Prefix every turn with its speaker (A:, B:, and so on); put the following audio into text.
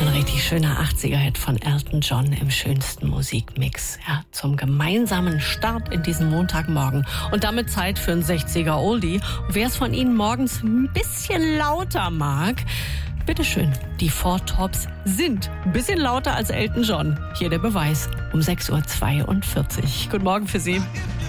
A: Ein richtig schöner 80er-Hit von Elton John im schönsten Musikmix. Ja, zum gemeinsamen Start in diesen Montagmorgen. Und damit Zeit für ein 60er Oldie. Und wer es von Ihnen morgens ein bisschen lauter mag, bitteschön, die Four Tops sind ein bisschen lauter als Elton John. Hier der Beweis um 6.42 Uhr. Guten Morgen für Sie.